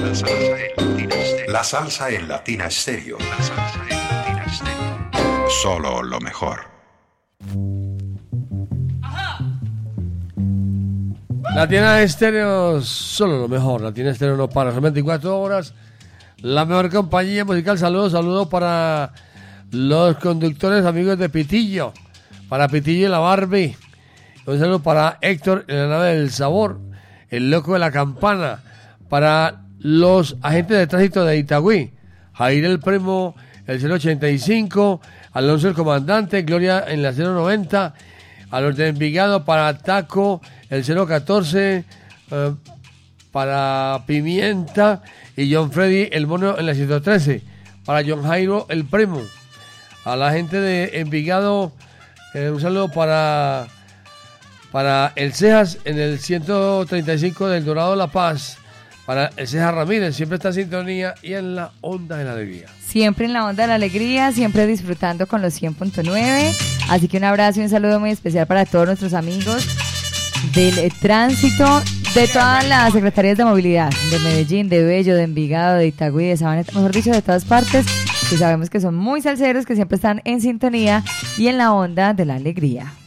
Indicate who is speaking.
Speaker 1: La salsa en Latina Stereo. Solo lo mejor.
Speaker 2: Latina Estéreo, solo lo mejor. Latina Estéreo no para, son 24 horas. La mejor compañía musical. Saludos para los conductores amigos de Pitillo. Para Pitillo y la Barbie. Un saludo para Héctor en la nave del sabor. El loco de la campana. Para los agentes de tránsito de Itagüí. Jair el Primo, el 085. Alonso el comandante. Gloria en la 090. A los de Envigado para Taco, el 014. Para Pimienta. Y John Freddy, el mono en la 113. Para John Jairo, el Primo. A la gente de Envigado, un saludo para el Cejas en el 135 del Dorado La Paz. Para el Cejas Ramírez, siempre está en sintonía y en la onda de la alegría.
Speaker 3: Siempre en la onda de la alegría, siempre disfrutando con los 100.9. Así que un abrazo y un saludo muy especial para todos nuestros amigos del tránsito, de todas las secretarías de movilidad, de Medellín, de Bello, de Envigado, de Itagüí, de Sabaneta, mejor dicho, de todas partes, que sabemos que son muy salseros, que siempre están en sintonía y en la onda de la alegría.